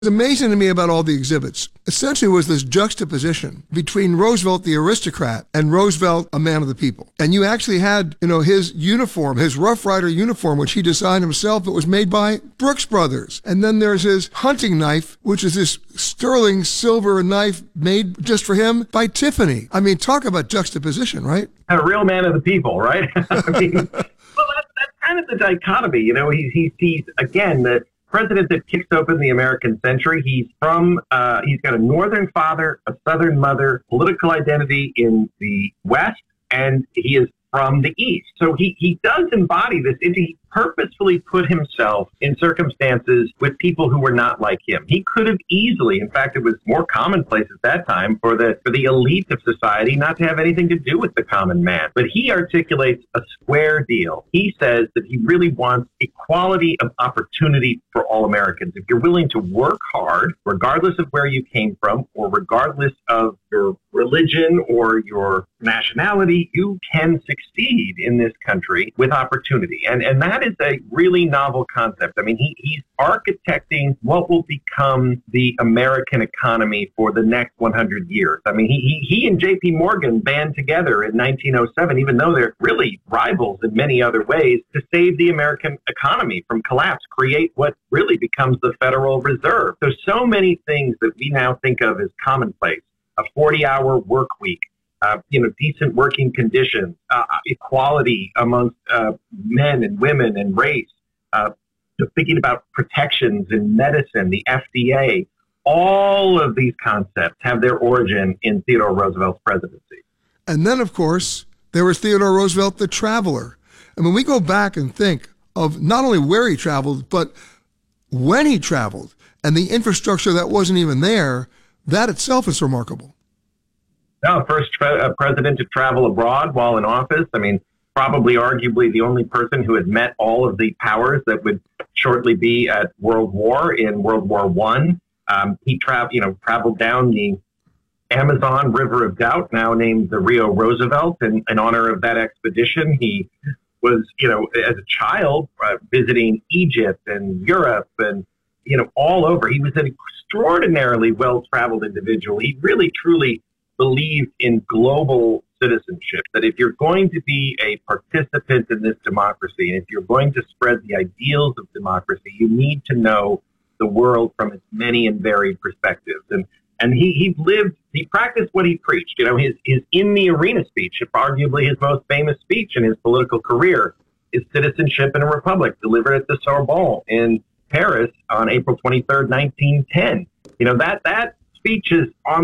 It's amazing to me about all the exhibits. Essentially, was this juxtaposition between Roosevelt, the aristocrat, and Roosevelt, a man of the people. And you actually had, his uniform, his Rough Rider uniform, which he designed himself. It was made by Brooks Brothers. And then there's his hunting knife, which is this sterling silver knife made just for him by Tiffany. I mean, talk about juxtaposition, right? A real man of the people, right? I mean, well, that's kind of the dichotomy. He's again, the president that kicks open the American century. He's got a northern father, a southern mother, political identity in the West, and he is from the East. So he does embody this. He purposefully put himself in circumstances with people who were not like him. He could have easily, in fact, it was more commonplace at that time for the elite of society not to have anything to do with the common man. But he articulates a square deal. He says that he really wants equality of opportunity for all Americans. If you're willing to work hard, regardless of where you came from or regardless of your religion or your nationality, you can succeed in this country with opportunity. And that is a really novel concept. I mean, he's architecting what will become the American economy for the next 100 years. I mean, he and J.P. Morgan band together in 1907, even though they're really rivals in many other ways, to save the American economy from collapse, create what really becomes the Federal Reserve. There's so many things that we now think of as commonplace. A 40-hour work week, decent working conditions, equality amongst men and women and race, thinking about protections in medicine, the FDA. All of these concepts have their origin in Theodore Roosevelt's presidency. And then, of course, there was Theodore Roosevelt, the traveler. And when we go back and think of not only where he traveled, but when he traveled and the infrastructure that wasn't even there, that itself is remarkable. No, first president to travel abroad while in office. I mean, probably arguably the only person who had met all of the powers that would shortly be at World War in World War I. He traveled down the Amazon River of Doubt, now named the Rio Roosevelt, in honor of that expedition. He was, as a child, visiting Egypt and Europe and, all over. He was an extraordinarily well-traveled individual. He really, truly believed in global citizenship, that if you're going to be a participant in this democracy, and if you're going to spread the ideals of democracy, you need to know the world from its many and varied perspectives. And he practiced what he preached. His In the Arena speech, arguably his most famous speech in his political career, is Citizenship in a Republic, delivered at the Sorbonne in Paris on April 23rd, 1910. That speech is on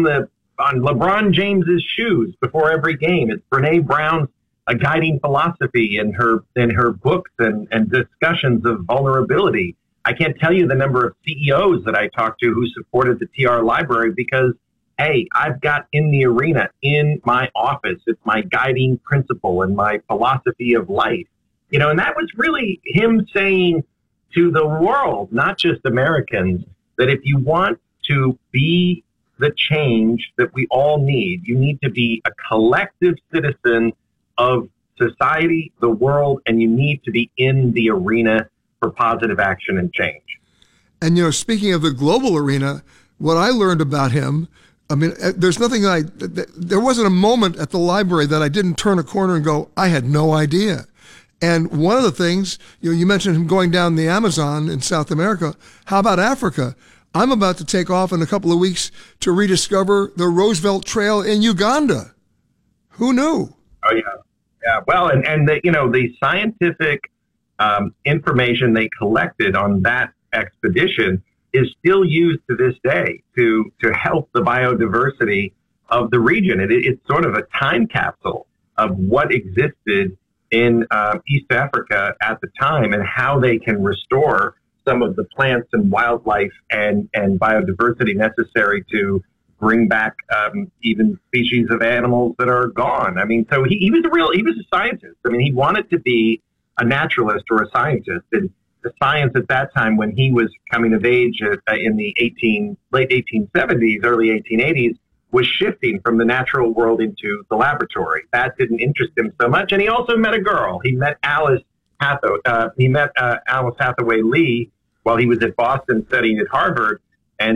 LeBron James's shoes before every game. It's Brene Brown's a guiding philosophy in her books and discussions of vulnerability. I can't tell you the number of CEOs that I talked to who supported the TR Library because, hey, I've got In the Arena in my office. It's my guiding principle and my philosophy of life. And that was really him saying to the world, not just Americans, that if you want to be the change that we all need, you need to be a collective citizen of society, the world, and you need to be in the arena for positive action and change. And, speaking of the global arena, what I learned about him, I mean, there's nothing there wasn't a moment at the library that I didn't turn a corner and go, I had no idea. And one of the things, you mentioned him going down the Amazon in South America. How about Africa? I'm about to take off in a couple of weeks to rediscover the Roosevelt Trail in Uganda. Who knew? Oh, yeah. Yeah. Well, and the scientific information they collected on that expedition is still used to this day to help the biodiversity of the region. It's sort of a time capsule of what existed in East Africa at the time and how they can restore some of the plants and wildlife and biodiversity necessary to bring back even species of animals that are gone. I mean, so he was a scientist. I mean, he wanted to be a naturalist or a scientist. And the science at that time, when he was coming of age in the late 1870s, early 1880s, was shifting from the natural world into the laboratory. That didn't interest him so much. And he also met a girl. He met Alice Hathaway Lee while he was at Boston studying at Harvard.